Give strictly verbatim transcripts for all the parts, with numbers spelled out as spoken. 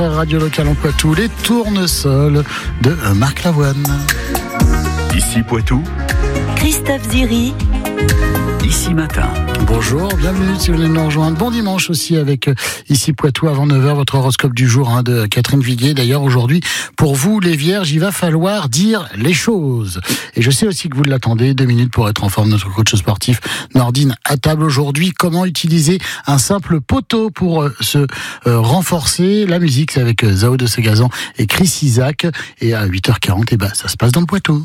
Radio locale en Poitou, les tournesols de Marc Lavoine. Ici Poitou, Christophe Ziri. Ici Matin. Bonjour, bienvenue si vous venez de nous rejoindre. Bon dimanche aussi avec euh, Ici Poitou avant neuf heures, votre horoscope du jour hein, de Catherine Viguier. D'ailleurs aujourd'hui, pour vous les vierges, il va falloir dire les choses. Et je sais aussi que vous l'attendez, deux minutes pour être en forme, notre coach sportif Nordine à table aujourd'hui. Comment utiliser un simple poteau pour euh, se euh, renforcer. La musique, c'est avec euh, Zao de Segazan et Chris Isaac. Et à huit heures quarante, et ben, ça se passe dans le Poitou.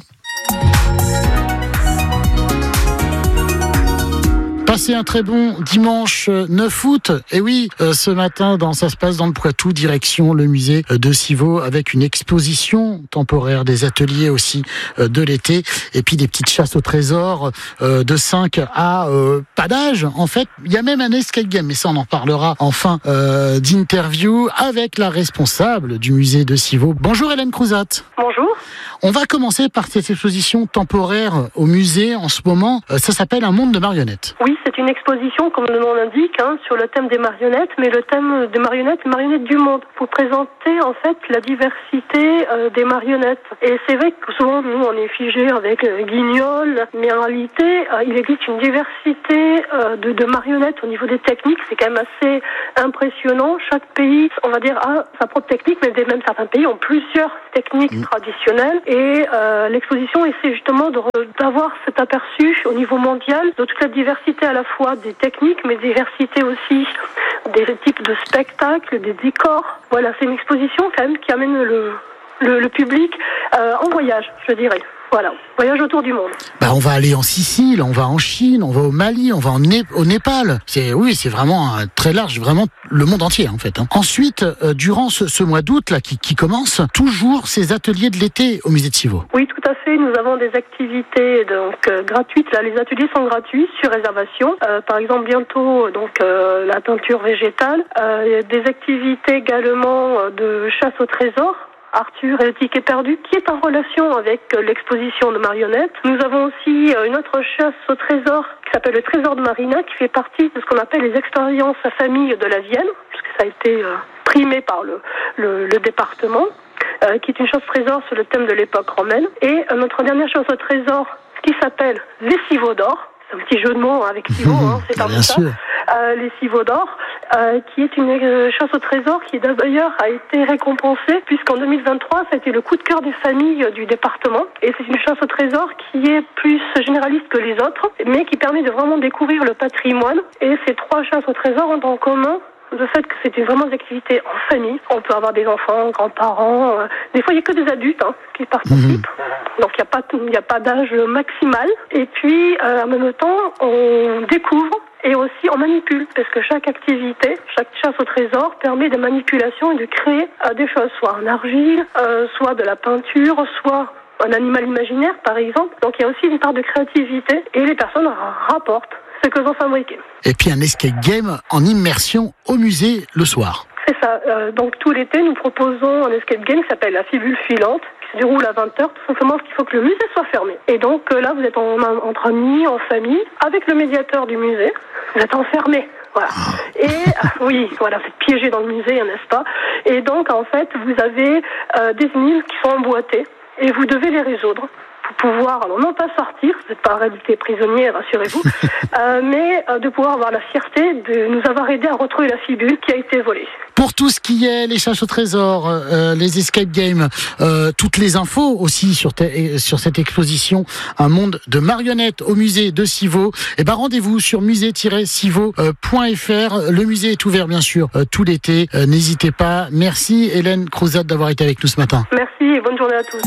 Passez un très bon dimanche neuf août. Et oui, euh, ce matin, dans, ça se passe dans le Poitou, direction le musée de Civaux, avec une exposition temporaire, des ateliers aussi euh, de l'été, et puis des petites chasses au trésor euh, de cinq à euh, pas d'âge. En fait, il y a même un escape game, mais ça on en parlera en fin euh, d'interview avec la responsable du musée de Civaux. Bonjour Hélène Crouzat. Bonjour. On va commencer par cette exposition temporaire au musée en ce moment. Euh, ça s'appelle Un monde de marionnettes. Oui, c'est une exposition, comme le nom l'indique, hein, sur le thème des marionnettes, mais le thème des marionnettes, les marionnettes du monde, pour présenter en fait la diversité euh, des marionnettes. Et c'est vrai que souvent, nous, on est figé avec euh, Guignol, mais en réalité, euh, il existe une diversité euh, de, de marionnettes au niveau des techniques. C'est quand même assez impressionnant. Chaque pays, on va dire, a sa propre technique, mais même certains pays ont plusieurs techniques mmh. traditionnelles. Et euh, l'exposition essaie justement de, d'avoir cet aperçu au niveau mondial de toute la diversité à la fois des techniques, mais diversité aussi des types de spectacles, des décors. Voilà, c'est une exposition quand même qui amène le, le, le public euh, en voyage, je dirais. Voilà, voyage autour du monde. Bah, on va aller en Sicile, on va en Chine, on va au Mali, on va en Né- au Népal. C'est, oui, c'est vraiment euh, très large, vraiment le monde entier en fait. Hein. Ensuite, euh, durant ce, ce mois d'août là qui, qui commence, toujours ces ateliers de l'été au musée de Civaux. Oui, tout à fait. Nous avons des activités donc euh, gratuites. Là, les ateliers sont gratuits sur réservation. Euh, par exemple, bientôt donc euh, la peinture végétale. Euh, il y a des activités également euh, de chasse au trésor. Arthur et le ticket perdu, qui est en relation avec l'exposition de marionnettes. Nous avons aussi une autre chasse au trésor qui s'appelle le Trésor de Marina, qui fait partie de ce qu'on appelle les expériences à famille de la Vienne, puisque ça a été euh, primé par le, le, le département, euh, qui est une chasse au trésor sur le thème de l'époque romaine. Et euh, notre dernière chasse au trésor, qui s'appelle les Civaux d'or. C'est un petit jeu de mots avec Civaux, hein, c'est un peu ça. Euh, les Civaux d'or, euh, qui est une euh, chasse au trésor qui d'ailleurs a été récompensée puisqu'en deux mille vingt-trois, ça a été le coup de cœur des familles euh, du département. Et c'est une chasse au trésor qui est plus généraliste que les autres, mais qui permet de vraiment découvrir le patrimoine. Et ces trois chasses au trésor ont en commun le fait que c'est vraiment des activités en famille. On peut avoir des enfants, grands-parents. Euh, des fois, il n'y a que des adultes hein, qui participent. Mmh. Donc, il n'y a pas, il n'y a pas d'âge maximal. Et puis, euh, en même temps, on découvre et aussi on manipule. Parce que chaque activité, chaque chasse au trésor permet de manipulation et de créer euh, des choses. Soit en argile, euh, soit de la peinture, soit un animal imaginaire, par exemple. Donc, il y a aussi une part de créativité. Et les personnes rapportent ce que ont fabriqué. Et puis un escape game en immersion au musée le soir. C'est ça. Euh, donc tout l'été, nous proposons un escape game qui s'appelle la Fibule filante, qui se déroule à vingt heures, tout simplement parce qu'il faut que le musée soit fermé. Et donc euh, là, vous êtes en, en, entre amis, en famille, avec le médiateur du musée. Vous êtes enfermés. Voilà. Et euh, oui, voilà, vous êtes piégés dans le musée, n'est-ce pas? Et donc en fait, vous avez euh, des énigmes qui sont emboîtées et vous devez les résoudre. Pour pouvoir, alors non pas sortir, vous n'êtes pas en réalité prisonnier, rassurez-vous, euh, mais euh, de pouvoir avoir la fierté de nous avoir aidé à retrouver la fibule qui a été volée. Pour tout ce qui est les chasses au trésor, euh, les escape games, euh, toutes les infos aussi sur, te, sur cette exposition Un monde de marionnettes au musée de Civaux, et ben rendez-vous sur musée tiret civaux point f r. Le musée est ouvert bien sûr euh, tout l'été, euh, n'hésitez pas. Merci Hélène Crouzat d'avoir été avec nous ce matin. Merci et bonne journée à tous.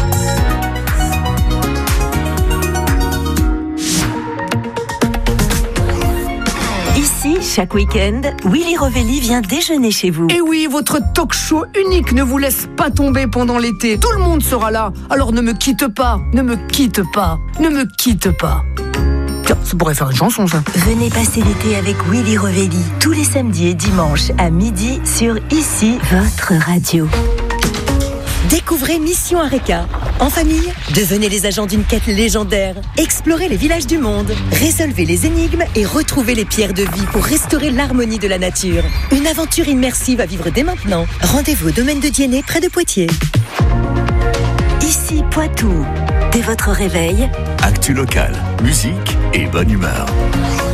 Ici, chaque week-end, Willy Rovelli vient déjeuner chez vous. Et oui, votre talk show unique ne vous laisse pas tomber pendant l'été. Tout le monde sera là. Alors ne me quitte pas, ne me quitte pas, ne me quitte pas. Tiens, ça pourrait faire une chanson, ça. Venez passer l'été avec Willy Rovelli, tous les samedis et dimanches à midi sur Ici, votre radio. Découvrez Mission Areka. En famille, devenez les agents d'une quête légendaire. Explorez les villages du monde. Résolvez les énigmes et retrouvez les pierres de vie pour restaurer l'harmonie de la nature. Une aventure immersive à vivre dès maintenant. Rendez-vous au domaine de Diennet, près de Poitiers. Ici Poitou. Dès votre réveil, Actu local, musique et bonne humeur.